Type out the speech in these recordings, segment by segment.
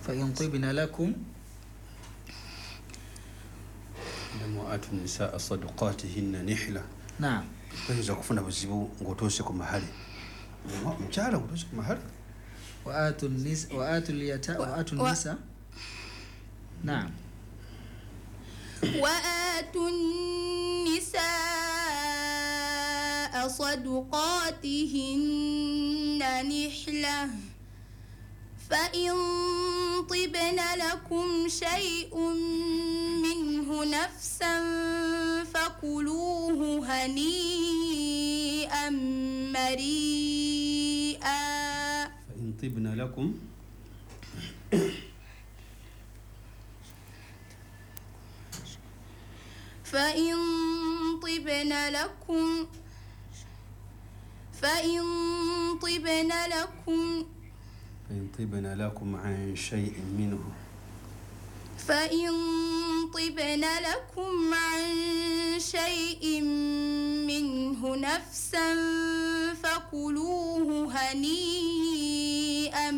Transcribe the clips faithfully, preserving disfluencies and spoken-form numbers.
فإن طبن لكم وآتوا النساء صدقاتهن نحلة. نعم. Toyinza kufuna buzibu ng'otuuse ku mahale. Mukyala ng'otuuse ku mahale. وآتوا النساء وآتوا اليتامى وآتوا النساء. نعم. وآتوا النساء صدقاتهن نحلة فإن طبن لكم شيء منه نفسا فكلوه هنيئا مريئا. فإن طبن لكم فإن طبن لكم فإن طبن لكم فإن طبن لكم عن شيء منه فإن طبن لكم عن شيء منه نفسا فكلوه هنيئا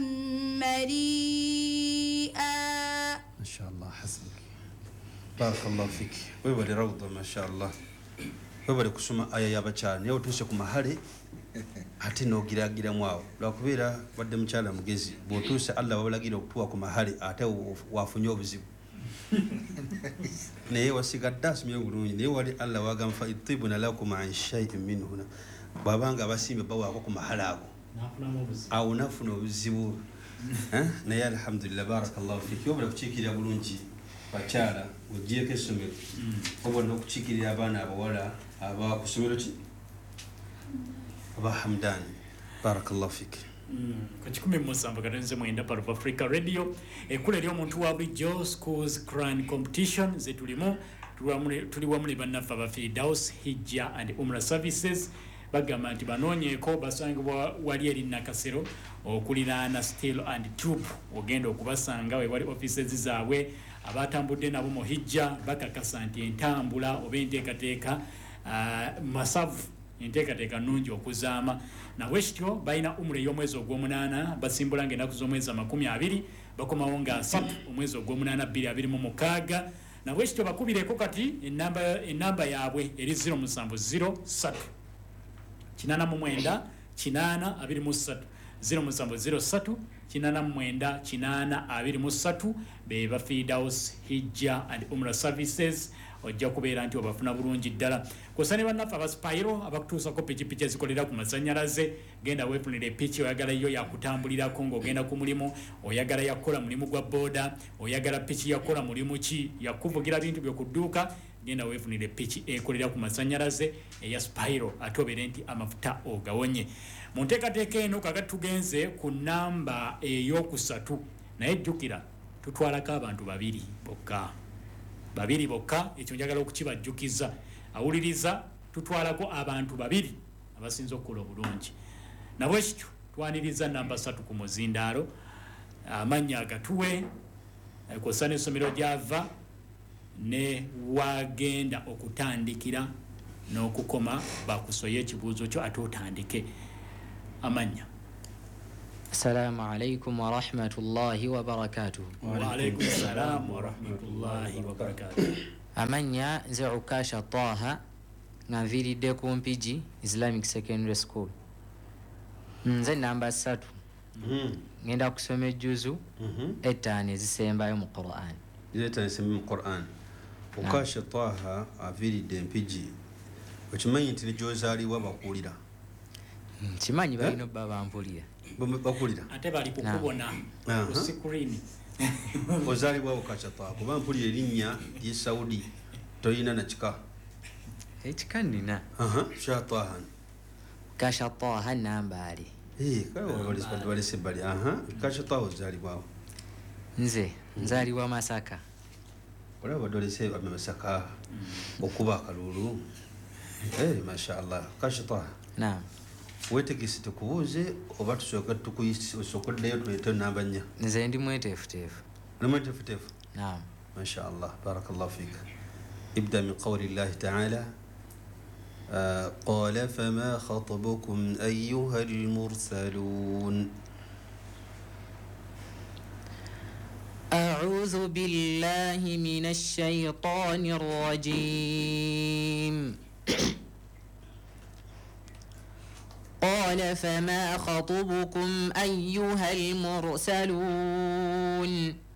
مريئا. ما شاء الله حسبك بارك الله فيك webale rawda mashallah webale kusoma aya y'abakyala naye otuuse ku mahale ate n'ogiragiramu awo lwakubeera wadde mukyala mugezi bw'otuuse Allah wabalagira okutuwa ku mahale ate wafunye obuzibu naye wasigadde asomye bulungi naye wali Allah wagamba fa itibuna lakum an shay'in minhu bw'abanga abasimbe bawaako ku mahale ago awo nafuna obuzibu naye alhamdulillah barakallahu fiki wabale kukiikirira bulungi bakyala ogyeko essomero obona n'okukiikirira abaana abawala aba ku ssomero ki aba Hamdan barakallahu fiki ku kikumi mu musanvu katonze mwenda part of Africa Radio ekkula ery'omuntu wa bulijjo schools Quran competition ze tulimu tuli wamu ne bannaffe aba Firdaus Hijja and Umrah Services bagamba nti banoonyeeko basangibwa wali eri Nakasero okuliraana Steel and Tube ogenda okubasanga we wali offices zaabwe abatambudde nabo mu Hijja bakakasa nti entambula oba enteekateeka uh, masavu enteekateeka nnungi okuzaama nawe kityo balina umule y'omwezi ogw'omunaana basimbula ng'ennaku z'omwezi amakumi abiri bakomawo nga asatu omwezi ogw'omunaana bbiri abiri mu mukaaga nawe kityo bakubireko kati ennamba ennamba yaabwe eri zero musanvu zero ssatu kinaana mu mwenda kinaana abiri mu ssatu zero musanvu zero ssatu kinaana mu mwenda kinaana abiri mu ssatu be ba Firdaus Hijja and Umrah Services ojja kubeera nti obafuna bulungi ddala kusane bannaffe abasipayiro abakutuusako pikipiki ezikolera ku masannyalaze genda weefunira epiki oyagala yo yakutambulirako ng'ogenda ku mulimu oyagala yakukola mulimu gwa booda oyagala piki yakola mulimu ki yakuvugira bintu byo ku dduuka genda weefunira epiki ekolera ku masannyalaze eya sipayiro ate obeere nti amafuta ogawonye mu nteekateeka eno kakati tugenze ku nnamba ey'okusatu naye jjukira tutwalako abantu babiri bokka babiri bokka ekyo njagala okukibajjukiza awuliriza tutwalako abantu babiri abasinza okukola obulungi nabwe kityo twaniriza namba ssatu ku muzindaalo amannya agatuwe kosa n'essomero gy'ava ne wagenda okutandikira n'okukoma bakusoye ekibuuzo kyo ate otandike amanya. Assalamu alaikum wa rahmatullahi wa barakatuh. Wa alaikum salam wa rahmatullahi wa barakatuh. Amanya nze Ukasha Taha nviridde ku Mpigi Islamic Secondary School. Nze namba ssatu ngenda kusoma ejjuzu ettaano ezisembayo mu Qur'an. Ettaano ezisembayo mu Qur'an. Ukasha Taha aviridde Mpigi okimanyi nti gy'ozaalibwa bakuwulira. Kimanyi balina obba bampulira. Bakulira ate bali kukubona ku screen. Ozaalibwa Ukasha Taha kuba mpulira erinnya ly'e Saudi toyina na kika. Ekika nnina. Ukasha Taha. Ukasha Taha Nambaale. Eh, kale balese bali. Ukasha Taha ozaalibwawo. Nze nzaalibwa Masaka. Olaba dolese Masaka okuba akalulu. Eh, mashallah. Ukasha Taha. Naam. Wetegese tukubuuze oba tusooka tukuyisokoddeyo tuleete namba nnya. Nze ndi mweteefuteefu. Ndi mweteefuteefu? Naam. Masha Allah, barakallahu fik. Ibda min qawli Allahi ta'ala قال فما خطبكم أيها المرسلون أعوذ بالله من الشيطان الرجيم قال فما خطبكم أيها المرسلون